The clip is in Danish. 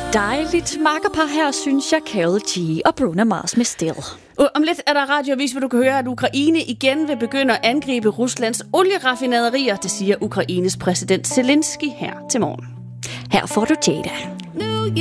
Dejligt makkerpar her, synes jeg, Karol G og Bruno Mars med Still. Om lidt er der radioavis, hvor du kan høre, at Ukraine igen vil begynde at angribe Ruslands olieraffinaderier. Det siger Ukraines præsident Zelensky her til morgen. Her får du Jada.